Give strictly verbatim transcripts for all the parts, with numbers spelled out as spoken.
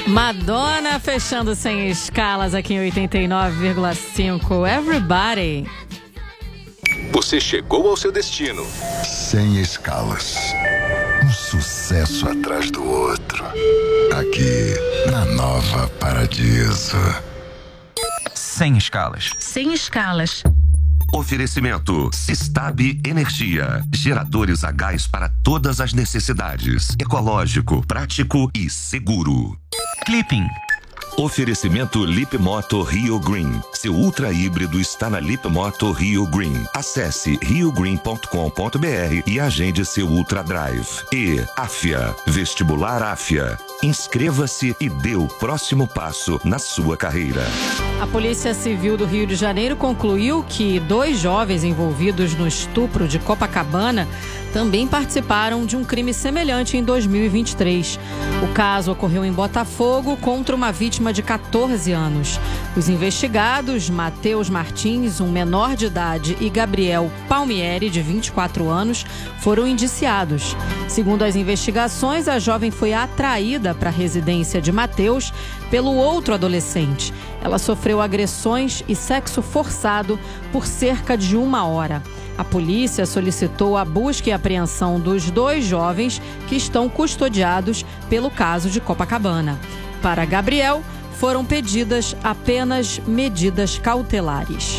Madonna fechando Sem Escalas aqui em oitenta e nove vírgula cinco. Everybody. Você chegou ao seu destino. Sem Escalas. Um sucesso atrás do outro. Aqui na Nova Paradiso. Sem Escalas. Sem Escalas. Oferecimento Sistab Energia. Geradores a gás para todas as necessidades. Ecológico, prático e seguro. Clipping. Oferecimento Lip Moto Rio Green. Seu ultra híbrido está na Lip Moto Rio Green. Acesse rio green ponto com ponto b r e agende seu Ultra Drive. E Afia. Vestibular Afia. Inscreva-se e dê o próximo passo na sua carreira. A Polícia Civil do Rio de Janeiro concluiu que dois jovens envolvidos no estupro de Copacabana também participaram de um crime semelhante em dois mil e vinte e três. O caso ocorreu em Botafogo contra uma vítima de catorze anos. Os investigados, Matheus Martins, um menor de idade, e Gabriel Palmieri, de vinte e quatro anos, foram indiciados. Segundo as investigações, a jovem foi atraída para a residência de Matheus pelo outro adolescente. Ela sofreu agressões e sexo forçado por cerca de uma hora. A polícia solicitou a busca e apreensão dos dois jovens que estão custodiados pelo caso de Copacabana. Para Gabriel, foram pedidas apenas medidas cautelares.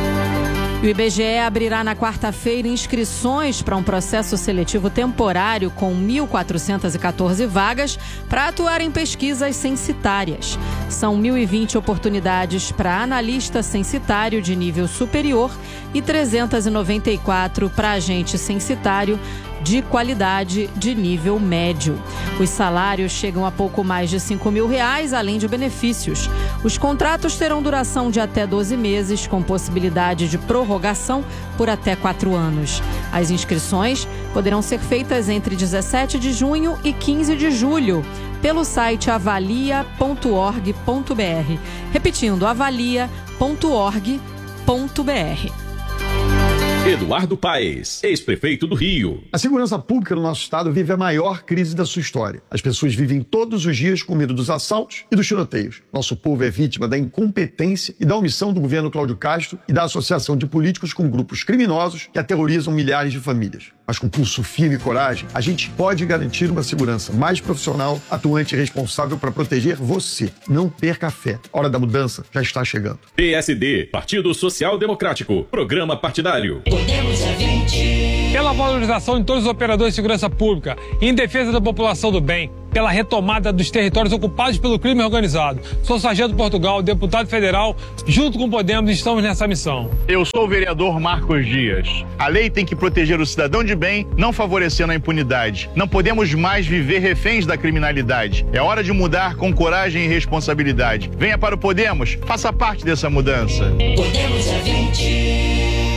O I B G E abrirá na quarta-feira inscrições para um processo seletivo temporário com mil quatrocentas e quatorze vagas para atuar em pesquisas censitárias. São mil e vinte oportunidades para analista censitário de nível superior e trezentas e noventa e quatro para agente censitário de qualidade de nível médio. Os salários chegam a pouco mais de cinco mil reais, além de benefícios. Os contratos terão duração de até doze meses, com possibilidade de prorrogação por até quatro anos. As inscrições poderão ser feitas entre dezessete de junho e quinze de julho, pelo site avalia ponto org ponto b r. Repetindo, avalia ponto org ponto b r. Eduardo Paes, ex-prefeito do Rio. A segurança pública no nosso estado vive a maior crise da sua história. As pessoas vivem todos os dias com medo dos assaltos e dos tiroteios. Nosso povo é vítima da incompetência e da omissão do governo Cláudio Castro e da associação de políticos com grupos criminosos que aterrorizam milhares de famílias. Mas com pulso firme e coragem, a gente pode garantir uma segurança mais profissional, atuante e responsável para proteger você. Não perca a fé. A hora da mudança já está chegando. P S D, Partido Social Democrático, Programa Partidário. Podemos é vinte. Pela valorização de todos os operadores de segurança pública e em defesa da população do bem, pela retomada dos territórios ocupados pelo crime organizado. Sou Sargento Portugal, deputado federal, junto com o Podemos estamos nessa missão. Eu sou o vereador Marcos Dias. A lei tem que proteger o cidadão de bem, não favorecendo a impunidade. Não podemos mais viver reféns da criminalidade. É hora de mudar com coragem e responsabilidade. Venha para o Podemos, faça parte dessa mudança. Podemos é vinte.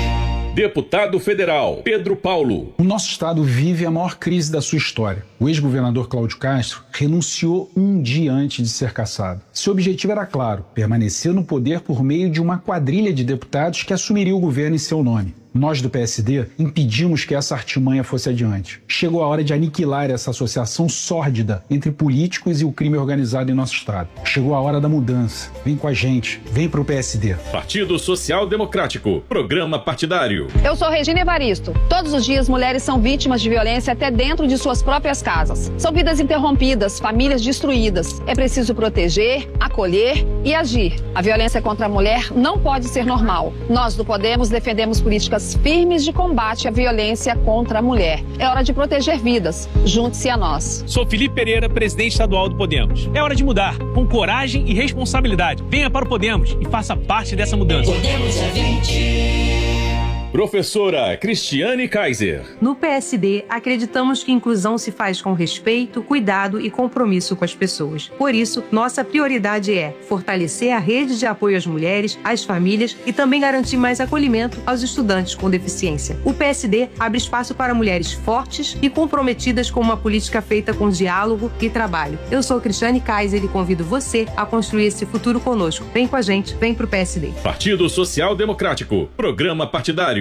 Deputado Federal, Pedro Paulo. O nosso estado vive a maior crise da sua história. O ex-governador Cláudio Castro renunciou um dia antes de ser cassado. Seu objetivo era claro, permanecer no poder por meio de uma quadrilha de deputados que assumiria o governo em seu nome. Nós do P S D impedimos que essa artimanha fosse adiante. Chegou a hora de aniquilar essa associação sórdida entre políticos e o crime organizado em nosso estado. Chegou a hora da mudança. Vem com a gente, vem pro P S D. Partido Social Democrático, Programa Partidário. Eu sou Regina Evaristo. Todos os dias mulheres são vítimas de violência até dentro de suas próprias casas. São vidas interrompidas, famílias destruídas. É preciso proteger, acolher e agir. A violência contra a mulher não pode ser normal. Nós do Podemos defendemos políticas firmes de combate à violência contra a mulher. É hora de proteger vidas. Junte-se a nós. Sou Felipe Pereira, presidente estadual do Podemos. É hora de mudar, com coragem e responsabilidade. Venha para o Podemos e faça parte dessa mudança. Podemos é vinte. Professora Cristiane Kaiser. No P S D, acreditamos que inclusão se faz com respeito, cuidado e compromisso com as pessoas. Por isso, nossa prioridade é fortalecer a rede de apoio às mulheres, às famílias e também garantir mais acolhimento aos estudantes com deficiência. O P S D abre espaço para mulheres fortes e comprometidas com uma política feita com diálogo e trabalho. Eu sou Cristiane Kaiser e convido você a construir esse futuro conosco. Vem com a gente, vem pro P S D. Partido Social Democrático, Programa Partidário.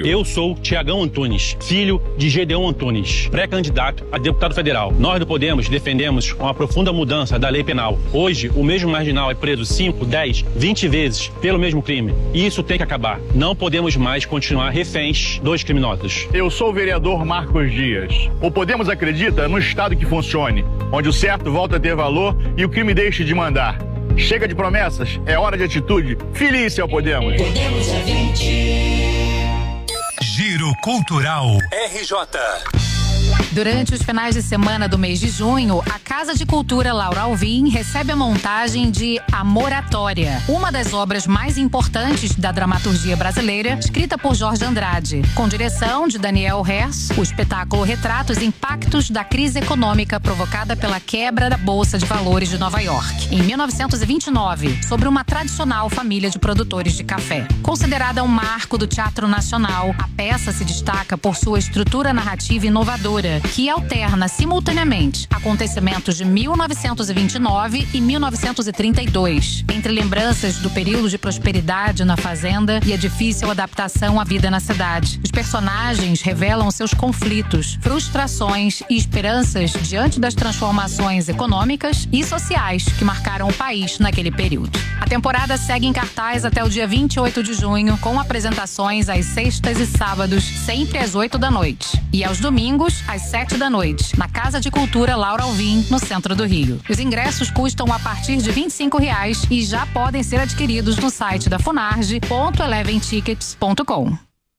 Brasil. Eu sou Tiagão Antunes, filho de Gedeon Antunes, pré-candidato a deputado federal. Nós do Podemos defendemos uma profunda mudança da lei penal. Hoje, o mesmo marginal é preso cinco, dez, vinte vezes pelo mesmo crime. E isso tem que acabar. Não podemos mais continuar reféns dos criminosos. Eu sou o vereador Marcos Dias. O Podemos acredita no Estado que funcione, onde o certo volta a ter valor e o crime deixe de mandar. Chega de promessas, é hora de atitude. Feliz ao Podemos. Podemos é vinte. Giro Cultural R J. Durante os finais de semana do mês de junho, a Casa de Cultura Laura Alvim recebe a montagem de A Moratória, uma das obras mais importantes da dramaturgia brasileira, escrita por Jorge Andrade. Com direção de Daniel Hers, o espetáculo retrata os impactos da crise econômica provocada pela quebra da Bolsa de Valores de Nova York, em mil novecentos e vinte e nove, sobre uma tradicional família de produtores de café. Considerada um marco do Teatro Nacional, a peça se destaca por sua estrutura narrativa inovadora, que alterna simultaneamente acontecimentos de mil novecentos e vinte e nove e mil novecentos e trinta e dois, entre lembranças do período de prosperidade na fazenda e a difícil adaptação à vida na cidade. Os personagens revelam seus conflitos, frustrações e esperanças diante das transformações econômicas e sociais que marcaram o país naquele período. A temporada segue em cartaz até o dia vinte e oito de junho, com apresentações às sextas e sábados, sempre às oito da noite, e aos domingos, às sete da noite, na Casa de Cultura Laura Alvim, no centro do Rio. Os ingressos custam a partir de vinte e cinco reais e já podem ser adquiridos no site da funarge ponto eleven tickets ponto com.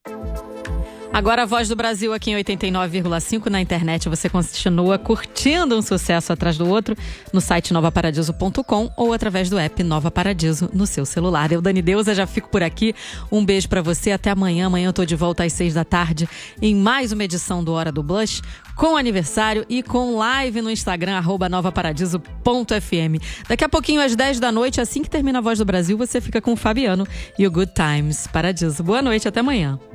Agora a Voz do Brasil aqui em oitenta e nove vírgula cinco na internet. Você continua curtindo um sucesso atrás do outro no site nova paradiso ponto com ou através do app Nova Paradiso no seu celular. Eu, Dani Deusa, já fico por aqui. Um beijo pra você. Até amanhã. Amanhã eu tô de volta às seis da tarde em mais uma edição do Hora do Blush, com aniversário e com live no Instagram, arroba nova paradiso ponto f m. Daqui a pouquinho, às dez da noite, assim que termina a Voz do Brasil, você fica com o Fabiano e o Good Times Paradiso. Boa noite, até amanhã.